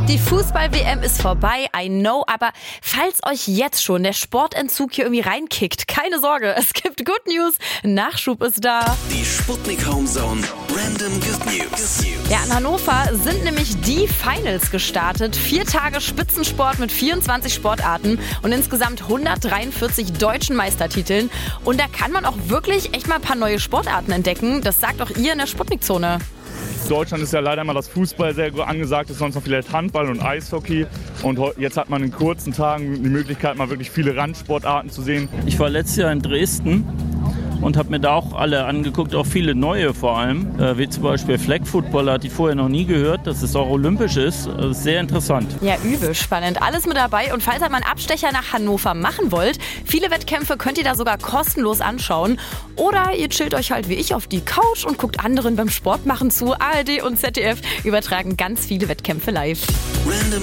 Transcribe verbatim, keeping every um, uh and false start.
Die Fußball-W M ist vorbei, I know, aber falls euch jetzt schon der Sportentzug hier irgendwie reinkickt, keine Sorge, es gibt Good News, Nachschub ist da. Die Sputnik Homezone Random Good News. Ja, in Hannover sind nämlich die Finals gestartet. Vier Tage Spitzensport mit vierundzwanzig Sportarten und insgesamt hundertdreiundvierzig deutschen Meistertiteln. Und da kann man auch wirklich echt mal ein paar neue Sportarten entdecken. Das sagt auch ihr in der Sputnik-Zone. Deutschland ist ja leider immer das Fußball sehr angesagt, ist sonst noch vielleicht Handball und Eishockey. Und jetzt hat man in kurzen Tagen die Möglichkeit, mal wirklich viele Randsportarten zu sehen. Ich war letztes Jahr in Dresden und habe mir da auch alle angeguckt, auch viele neue vor allem, äh, wie zum Beispiel Flag Football, hatte ich vorher noch nie gehört, dass es auch olympisch ist. Das ist sehr interessant. Ja, übel spannend. Alles mit dabei. Und falls ihr mal einen Abstecher nach Hannover machen wollt, viele Wettkämpfe könnt ihr da sogar kostenlos anschauen. Oder ihr chillt euch halt wie ich auf die Couch und guckt anderen beim Sport machen zu. A R D und Z D F übertragen ganz viele Wettkämpfe live. Random